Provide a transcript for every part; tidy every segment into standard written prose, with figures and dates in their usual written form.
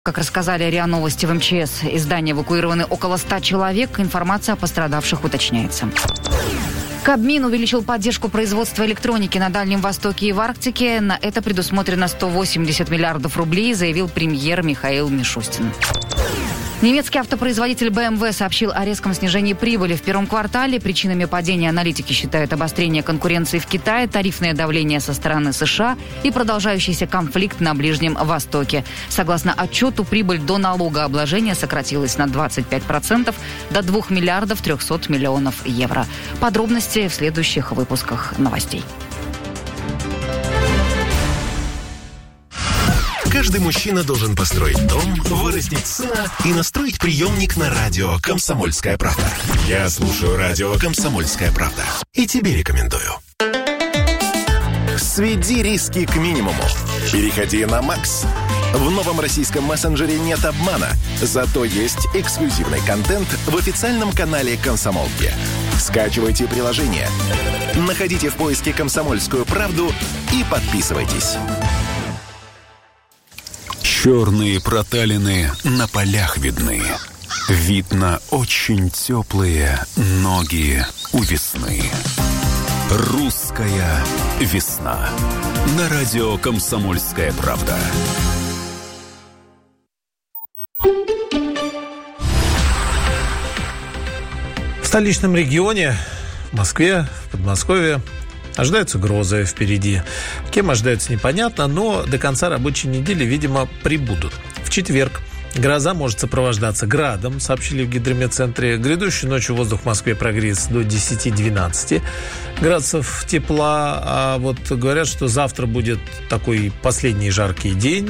Как рассказали РИА Новости в МЧС, из здания эвакуированы около 100 человек. Информация о пострадавших уточняется. Кабмин увеличил поддержку производства электроники на Дальнем Востоке и в Арктике. На это предусмотрено 180 миллиардов рублей, заявил премьер Михаил Мишустин. Немецкий автопроизводитель BMW сообщил о резком снижении прибыли в первом квартале. Причинами падения аналитики считают обострение конкуренции в Китае, тарифное давление со стороны США и продолжающийся конфликт на Ближнем Востоке. Согласно отчету, прибыль до налогообложения сократилась на 25% до 2 миллиардов 300 миллионов евро. Подробности в следующих выпусках новостей. Каждый мужчина должен построить дом, вырастить сына и настроить приемник на радио «Комсомольская правда». Я слушаю радио «Комсомольская правда» и тебе рекомендую. Сведи риски к минимуму. Переходи на Макс. В новом российском мессенджере нет обмана, зато есть эксклюзивный контент в официальном канале «Комсомолки». Скачивайте приложение, находите в поиске «Комсомольскую правду» и подписывайтесь. Черные проталины на полях видны. Видно очень теплые ноги у весны. Русская весна. На радио «Комсомольская правда». В столичном регионе, в Москве, в Подмосковье, ожидаются грозы впереди. Кем ожидаются, непонятно, но до конца рабочей недели, видимо, прибудут. В четверг гроза может сопровождаться градом, сообщили в гидрометцентре. Грядущей ночью воздух в Москве прогреется до 10-12 градусов тепла. А вот говорят, что завтра будет такой последний жаркий день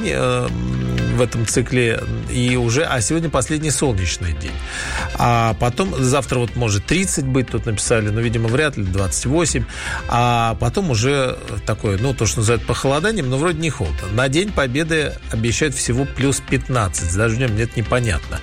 в этом цикле. А сегодня последний солнечный день. А потом, завтра вот может 30 быть, тут написали, но, видимо, вряд ли, 28. А потом уже такое, то, что называют похолоданием, но вроде не холодно. На День Победы обещают всего плюс 15. С дождем это непонятно.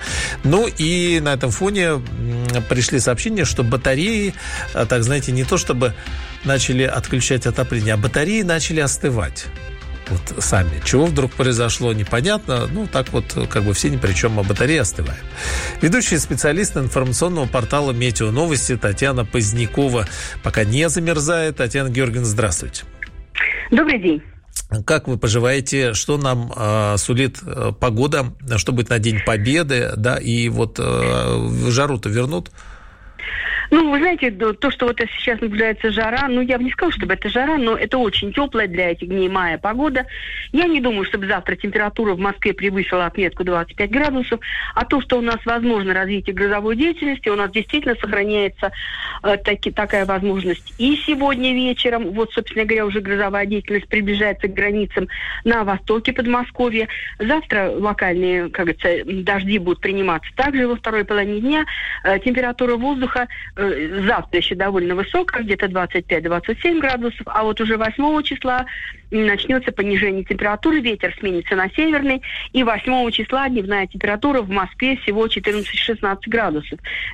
И на этом фоне пришли сообщения, что батареи, так знаете, не то чтобы начали отключать отопление, а батареи начали остывать. Вот сами. Чего вдруг произошло, непонятно. Так вот, как бы все ни при чем, а батареи остывают. Ведущий специалист информационного портала «Метео Новости» Татьяна Позднякова пока не замерзает. Татьяна Георгиевна, здравствуйте. Добрый день. Как вы поживаете? Что нам сулит погода? Что будет на День Победы? Да, и вот жару-то вернут? Вы знаете, то, что вот сейчас наблюдается жара, я бы не сказала, чтобы это жара, но это очень теплая для этих дней мая погода. Я не думаю, чтобы завтра температура в Москве превысила отметку 25 градусов, а то, что у нас возможно развитие грозовой деятельности, у нас действительно сохраняется такая возможность и сегодня вечером. Вот, собственно говоря, уже грозовая деятельность приближается к границам на востоке Подмосковья. Завтра локальные, дожди будут приниматься также во второй половине дня. Температура воздуха завтра еще довольно высокая, где-то 25-27 градусов, а вот уже 8 числа начнется понижение температуры, ветер сменится на северный, и 8 числа дневная температура в Москве всего 14-16 градусов.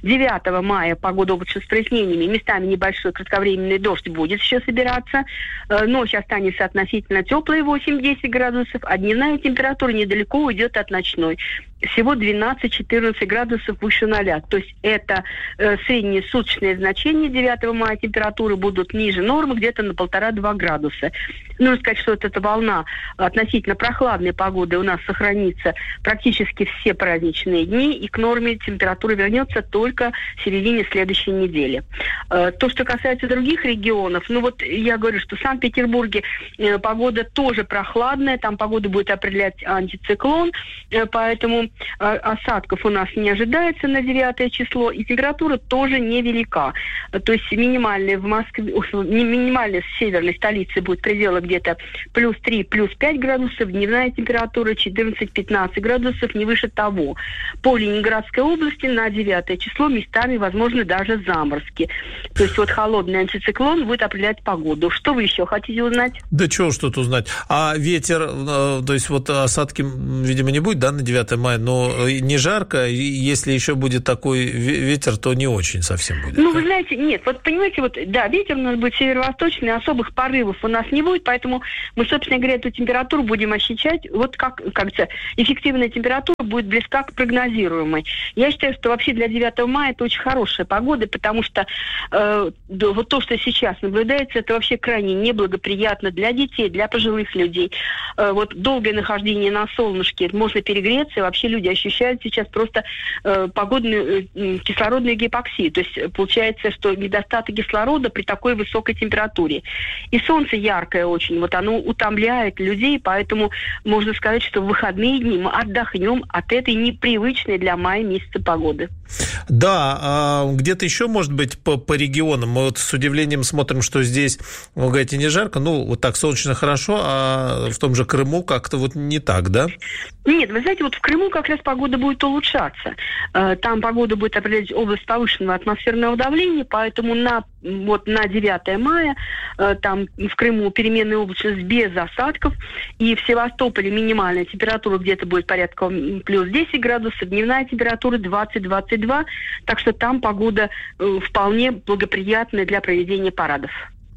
9 мая погода облачно с прояснениями, местами небольшой кратковременный дождь будет еще собираться, ночь останется относительно теплой, 8-10 градусов, а дневная температура недалеко уйдет от ночной. Всего 12-14 градусов выше 0. То есть это средние суточные значения 9 мая температуры будут ниже нормы, где-то на 1,5-2 градуса. Нужно сказать, что эта волна относительно прохладной погоды у нас сохранится практически все праздничные дни, и к норме температура вернется только в середине следующей недели. То, что касается других регионов, я говорю, что в Санкт-Петербурге погода тоже прохладная, там погоду будет определять антициклон, поэтому осадков у нас не ожидается на 9 число, и температура тоже невелика. То есть минимальная в Москве, минимальная в северной столице будет в пределах где-то плюс 3, плюс 5 градусов, дневная температура 14-15 градусов, не выше того. По Ленинградской области на 9 число местами возможны даже заморозки. То есть холодный антициклон будет определять погоду. Что вы еще хотите узнать? Да чего ж тут узнать? А ветер, то есть осадки, видимо, не будет, да, на 9 мая, но не жарко, и если еще будет такой ветер, то не очень совсем будет. Вы знаете, нет, понимаете, ветер у нас будет северо-восточный, особых порывов у нас не будет, поэтому мы, собственно говоря, эту температуру будем ощущать, вот как-то эффективная температура будет близка к прогнозируемой. Я считаю, что вообще для 9 мая это очень хорошая погода, потому что вот то, что сейчас наблюдается, это вообще крайне неблагоприятно для детей, для пожилых людей. Вот долгое нахождение на солнышке, можно перегреться, и вообще люди ощущают сейчас просто погодную кислородную гипоксию. То есть получается, что недостаток кислорода при такой высокой температуре. И солнце яркое очень, вот оно утомляет людей, поэтому можно сказать, что в выходные дни мы отдохнем от этой непривычной для мая месяца погоды. Да, а где-то еще, может быть, по регионам. Мы вот с удивлением смотрим, что здесь, вы говорите, не жарко, вот так солнечно хорошо, а в том же Крыму как-то вот не так, да? Нет, вы знаете, вот в Крыму как раз погода будет улучшаться. Там погода будет определять область повышенного атмосферного давления, поэтому на 9 мая там в Крыму переменная облачность без осадков, и в Севастополе минимальная температура где-то будет порядка плюс 10 градусов, дневная температура 20-22, так что там погода вполне благоприятная для проведения парадов.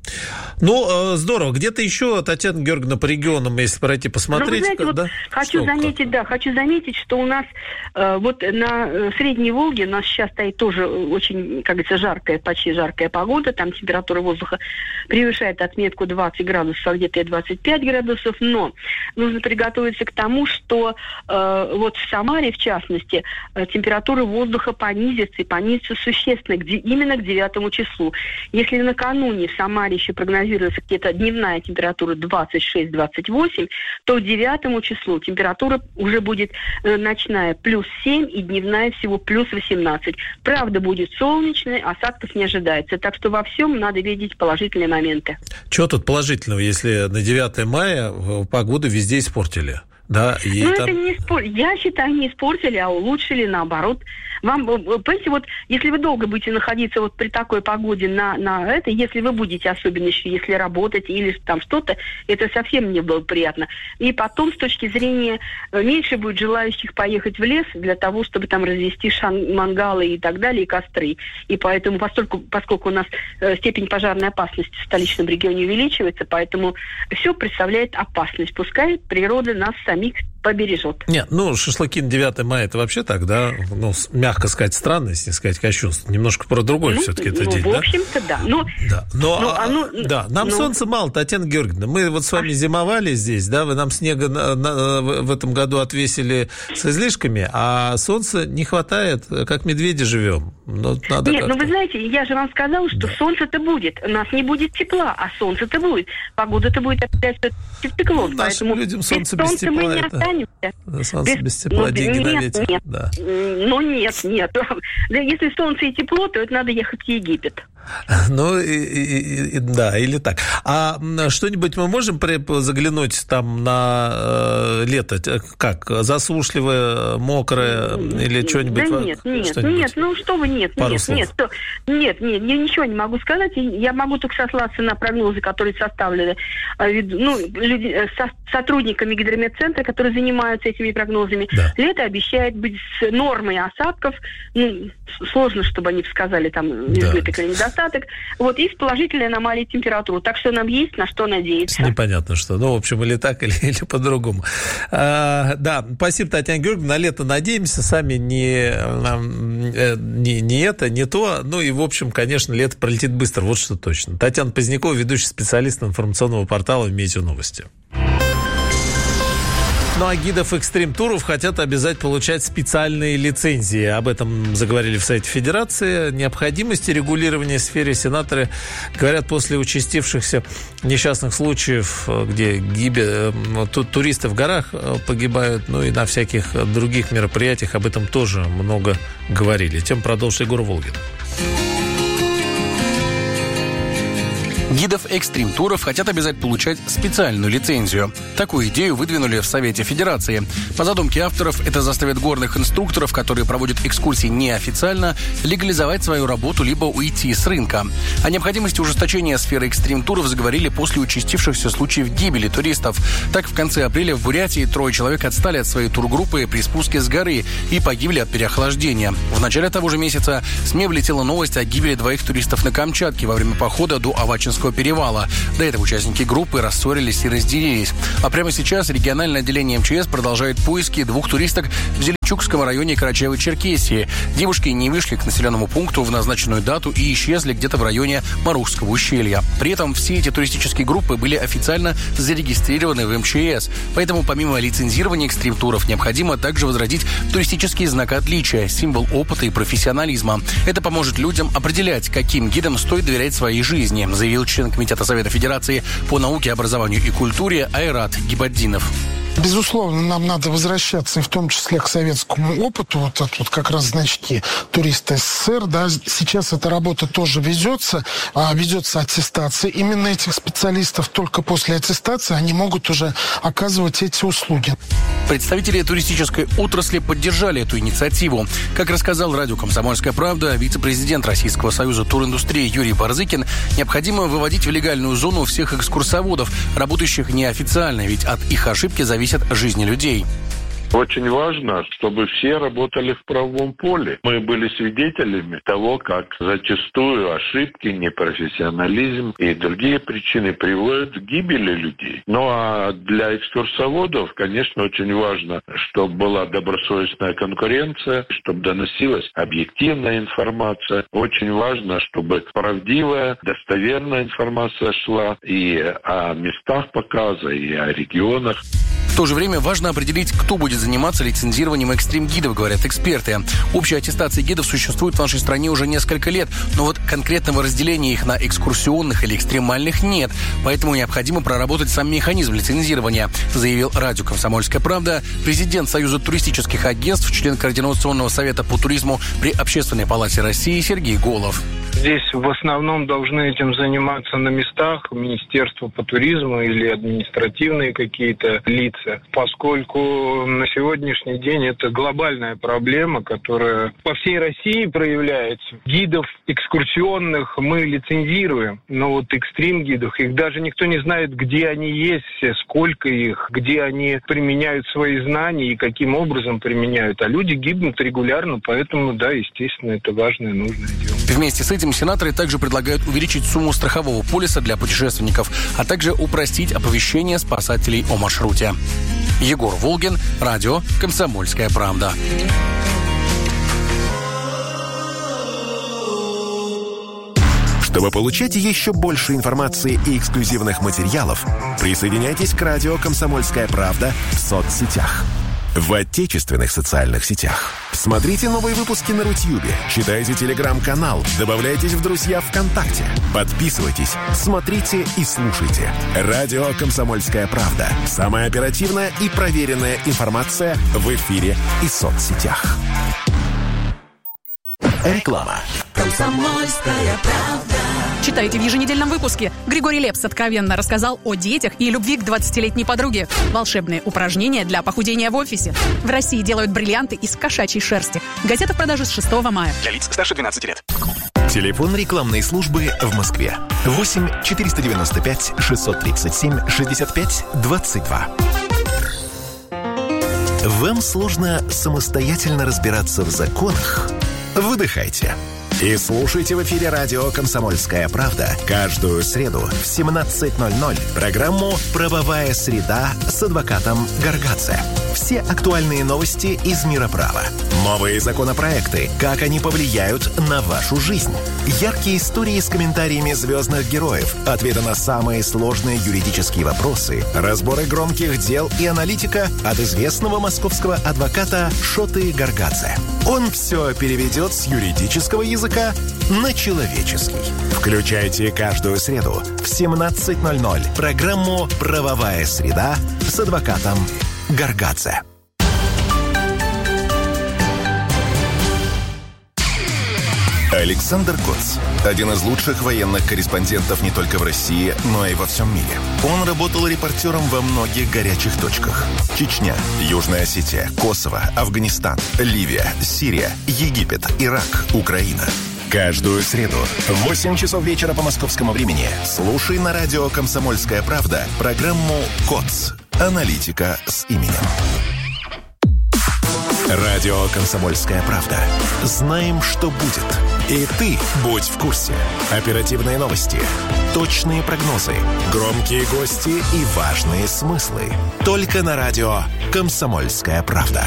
Здорово. Где-то еще, Татьяна Георгиевна, по регионам, если пройти посмотреть. Знаете, вот хочу заметить, что у нас вот на Средней Волге у нас сейчас стоит тоже очень, как говорится, жаркая, почти жаркая погода. Там температура воздуха превышает отметку 20 градусов, а где-то и 25 градусов. Но нужно приготовиться к тому, что вот в Самаре, в частности, температура воздуха понизится существенно именно к 9 числу. Если накануне в Самаре еще прогнозируется где-то дневная температура 26-28, то к 9 числу температура уже будет ночная плюс 7 и дневная всего плюс 18. Правда, будет солнечная, осадков не ожидается. Так что во всем надо видеть положительные моменты. Что тут положительного, если на 9 мая погоду везде испортили? Да, это не я считаю, не испортили, а улучшили, наоборот. Вам, понимаете, вот если вы долго будете находиться вот при такой погоде на это, если вы будете, особенно еще если работать или там что-то, это совсем не было приятно. И потом, с точки зрения, меньше будет желающих поехать в лес для того, чтобы там развести мангалы и так далее, и костры. И поэтому, поскольку у нас степень пожарной опасности в столичном регионе увеличивается, поэтому все представляет опасность. Пускай природа нас самих побережет. Нет, шашлыки на 9 мая это вообще так, да? Мягко сказать, странность, не сказать кощунство. Немножко про другой все-таки это день, да? В общем-то, да. Нам солнца мало, Татьяна Георгиевна. Мы вот с вами зимовали здесь, да? Вы нам снега в этом году отвесили с излишками, а солнца не хватает, как медведи живем. Вы знаете, я же вам сказала, что солнце-то будет. У нас не будет тепла, а солнце-то будет. Погода-то будет опять циклон. Нашим людям солнце без тепла это... Солнце без тепла, деньги на ветер. Нет. Да. Нет. Если солнце и тепло, то это надо ехать в Египет. Да, или так. А что-нибудь мы можем заглянуть там на лето? Как? Засушливое, мокрое или что-нибудь? Да нет, что вы, нет, ничего не могу сказать. Я могу только сослаться на прогнозы, которые составлены сотрудниками гидрометцентра, которые занимаются этими прогнозами. Да. Лето обещает быть с нормой осадков. Сложно, чтобы они сказали там избыток или недостаток. Вот, и с положительной аномалией температуры. Так что нам есть на что надеяться. Непонятно что. В общем, или так, или по-другому. Да, спасибо, Татьяна Георгиевна. На лето надеемся. Сами не то. И, в общем, конечно, лето пролетит быстро. Вот что точно. Татьяна Позднякова, ведущий специалист информационного портала «Метеоновости». А гидов экстрим-туров хотят обязать получать специальные лицензии. Об этом заговорили в Совете Федерации. Необходимости регулирования в сфере сенаторы говорят после участившихся несчастных случаев, где туристы в горах погибают, и на всяких других мероприятиях об этом тоже много говорили. Тем продолжит Егор Волгин. Гидов экстрим-туров хотят обязать получать специальную лицензию. Такую идею выдвинули в Совете Федерации. По задумке авторов, это заставит горных инструкторов, которые проводят экскурсии неофициально, легализовать свою работу либо уйти с рынка. О необходимости ужесточения сферы экстрим-туров заговорили после участившихся случаев гибели туристов. Так, в конце апреля в Бурятии 3 человек отстали от своей тургруппы при спуске с горы и погибли от переохлаждения. В начале того же месяца СМИ облетела новость о гибели 2 туристов на Камчатке во время похода до Авачинского Курильского перевала. До этого участники группы рассорились и разделились. А прямо сейчас региональное отделение МЧС продолжает поиски 2 туристок в Зеленчукском районе Карачаево-Черкесии. Девушки не вышли к населенному пункту в назначенную дату и исчезли где-то в районе Марухского ущелья. При этом все эти туристические группы были официально зарегистрированы в МЧС. Поэтому помимо лицензирования экстрим-туров необходимо также возродить туристический знак отличия, символ опыта и профессионализма. Это поможет людям определять, каким гидам стоит доверять своей жизни, заявил член Комитета Совета Федерации по науке, образованию и культуре Айрат Гибаддинов. Безусловно, нам надо возвращаться, и в том числе к советскому опыту, вот это вот как раз значки туриста СССР, да, сейчас эта работа тоже ведется аттестация именно этих специалистов, только после аттестации они могут уже оказывать эти услуги. Представители туристической отрасли поддержали эту инициативу. Как рассказал радио «Комсомольская правда» вице-президент Российского союза туриндустрии Юрий Барзыкин, необходимо выводить в легальную зону всех экскурсоводов, работающих неофициально, ведь от их ошибки зависят жизни людей. Очень важно, чтобы все работали в правовом поле. Мы были свидетелями того, как зачастую ошибки, непрофессионализм и другие причины приводят к гибели людей. Ну а для экскурсоводов, конечно, очень важно, чтобы была добросовестная конкуренция, чтобы доносилась объективная информация. Очень важно, чтобы правдивая, достоверная информация шла и о местах показа, и о регионах. В то же время важно определить, кто будет заниматься лицензированием экстрим-гидов, говорят эксперты. Общая аттестация гидов существует в нашей стране уже несколько лет, но вот конкретного разделения их на экскурсионных или экстремальных нет. Поэтому необходимо проработать сам механизм лицензирования, заявил радио «Комсомольская правда» президент Союза туристических агентств, член Координационного совета по туризму при Общественной палате России Сергей Голов. Здесь в основном должны этим заниматься на местах Министерство по туризму или административные какие-то лица, поскольку на сегодняшний день это глобальная проблема, которая по всей России проявляется. Гидов экскурсионных мы лицензируем, но вот экстрим-гидов, их даже никто не знает, где они есть, сколько их, где они применяют свои знания и каким образом применяют. А люди гибнут регулярно, поэтому, да, естественно, это важное, нужное дело. Вместе с этим сенаторы также предлагают увеличить сумму страхового полиса для путешественников, а также упростить оповещение спасателей о маршруте. Егор Волгин, радио «Комсомольская правда». Чтобы получать еще больше информации и эксклюзивных материалов, присоединяйтесь к радио «Комсомольская правда» в соцсетях. В отечественных социальных сетях. Смотрите новые выпуски на Рутьюбе, читайте телеграм-канал, добавляйтесь в друзья ВКонтакте, подписывайтесь, смотрите и слушайте. Радио «Комсомольская правда». Самая оперативная и проверенная информация в эфире и соцсетях. Реклама. «Комсомольская правда». Читайте в еженедельном выпуске. Григорий Лепс откровенно рассказал о детях и любви к 20-летней подруге. Волшебные упражнения для похудения в офисе. В России делают бриллианты из кошачьей шерсти. Газета в продаже с 6 мая. Для лиц старше 12 лет. Телефон рекламной службы в Москве. 8 495 637 65 22. Вам сложно самостоятельно разбираться в законах? Выдыхайте. И слушайте в эфире радио «Комсомольская правда» каждую среду в 17:00 программу «Правовая среда» с адвокатом Гаргадзе. Все актуальные новости из мира права. Новые законопроекты, как они повлияют на вашу жизнь. Яркие истории с комментариями звездных героев, ответы на самые сложные юридические вопросы, разборы громких дел и аналитика от известного московского адвоката Шоты Гаргадзе. Он все переведет с юридического языка на человеческий. Включайте каждую среду в 17:00 программу «Правовая среда» с адвокатом Гаргадзе. Александр Коц – один из лучших военных корреспондентов не только в России, но и во всем мире. Он работал репортером во многих горячих точках. Чечня, Южная Осетия, Косово, Афганистан, Ливия, Сирия, Египет, Ирак, Украина. Каждую среду в 8 часов вечера по московскому времени слушай на радио «Комсомольская правда» программу «КОЦ. Аналитика с именем». Радио «Комсомольская правда». Знаем, что будет. И ты будь в курсе. Оперативные новости, точные прогнозы, громкие гости и важные смыслы. Только на радио «Комсомольская правда».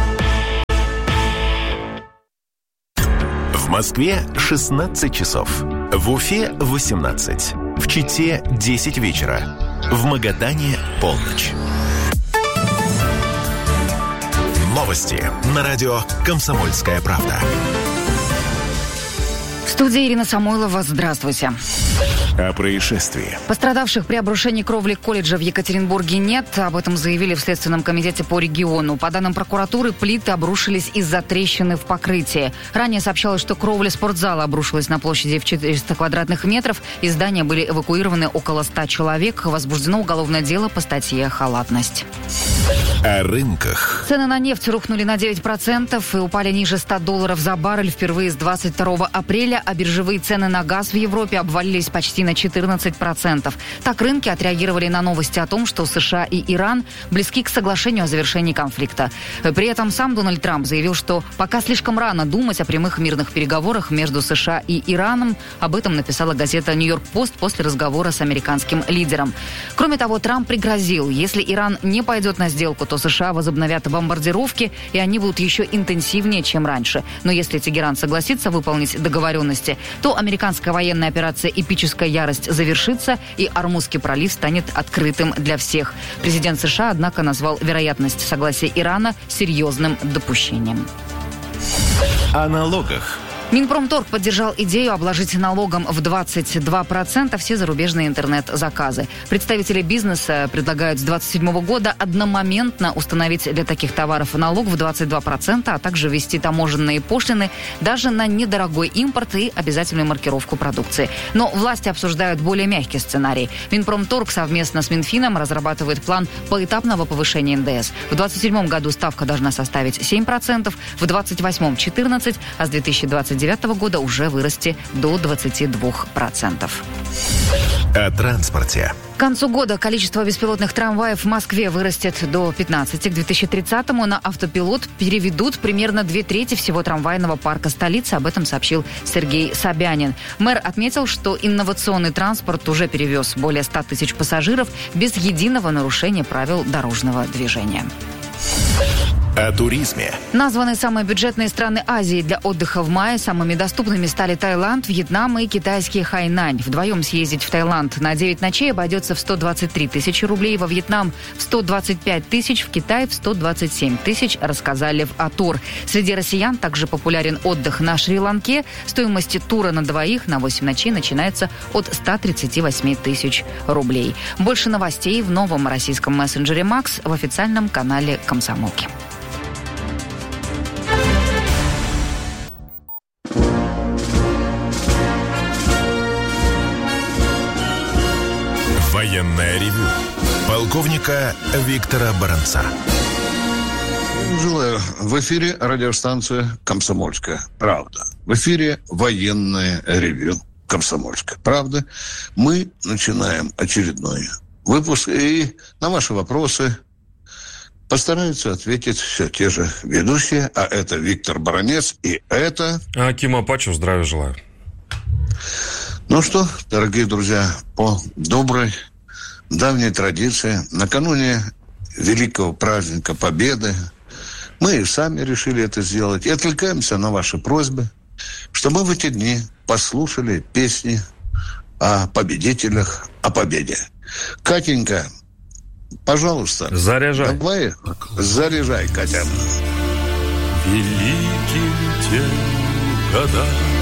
В Москве 16 часов. В Уфе 18. В Чите 10 вечера. В Магадане полночь. Новости на радио «Комсомольская правда». В студии Ирина Самойлова. Здравствуйте. О происшествии. Пострадавших при обрушении кровли колледжа в Екатеринбурге нет. Об этом заявили в Следственном комитете по региону. По данным прокуратуры, плиты обрушились из-за трещины в покрытии. Ранее сообщалось, что кровля спортзала обрушилась на площади в 400 квадратных метров. Из здания были эвакуированы около 100 человек. Возбуждено уголовное дело по статье «Халатность». О рынках. Цены на нефть рухнули на 9% и упали ниже $100 за баррель впервые с 22 апреля, а биржевые цены на газ в Европе обвалились почти на 14%. Так рынки отреагировали на новости о том, что США и Иран близки к соглашению о завершении конфликта. При этом сам Дональд Трамп заявил, что пока слишком рано думать о прямых мирных переговорах между США и Ираном. Об этом написала газета «Нью-Йорк Пост» после разговора с американским лидером. Кроме того, Трамп пригрозил, если Иран не пойдет на сделку, то США возобновят бомбардировки, и они будут еще интенсивнее, чем раньше. Но если Тегеран согласится выполнить договоренности, то американская военная операция «Эпическая ярость» завершится, и Ормузский пролив станет открытым для всех. Президент США, однако, назвал вероятность согласия Ирана серьезным допущением. О налогах. Минпромторг поддержал идею обложить налогом в 22% все зарубежные интернет-заказы. Представители бизнеса предлагают с 2027 года одномоментно установить для таких товаров налог в 22%, а также ввести таможенные пошлины даже на недорогой импорт и обязательную маркировку продукции. Но власти обсуждают более мягкий сценарий. Минпромторг совместно с Минфином разрабатывает план поэтапного повышения НДС. В 2027 году ставка должна составить 7%, в 2028 – 14%, а с 2029 года уже вырасти до 22%. О транспорте. К концу года количество беспилотных трамваев в Москве вырастет до 15. К 2030-му на автопилот переведут примерно 2/3 всего трамвайного парка столицы. Об этом сообщил Сергей Собянин. Мэр отметил, что инновационный транспорт уже перевез более 100 тысяч пассажиров без единого нарушения правил дорожного движения. О туризме. Названы самые бюджетные страны Азии для отдыха в мае. Самыми доступными стали Таиланд, Вьетнам и китайский Хайнань. Вдвоем съездить в Таиланд на 9 ночей обойдется в 123 тысячи рублей, во Вьетнам в 125 тысяч, в Китай в 127 тысяч, рассказали в АТУР. Среди россиян также популярен отдых на Шри-Ланке. Стоимость тура на двоих на 8 ночей начинается от 138 тысяч рублей. Больше новостей в новом российском мессенджере «Макс» в официальном канале «Комсомолки». Военное ревю полковника Виктора Баранца. Желаю. В эфире радиостанция «Комсомольская правда». В эфире военное ревю «Комсомольская правда». Мы начинаем очередной выпуск. И на ваши вопросы постараются ответить все те же ведущие. А это Виктор Баранец и это... Аким Апачев, здравия желаю. Ну что, дорогие друзья, по доброй, давней традиции, накануне великого праздника Победы, мы и сами решили это сделать, и откликаемся на ваши просьбы, чтобы мы в эти дни послушали песни о победителях, о победе. Катенька, пожалуйста. Заряжай. Давай, заряжай, Катя. Великим тем годам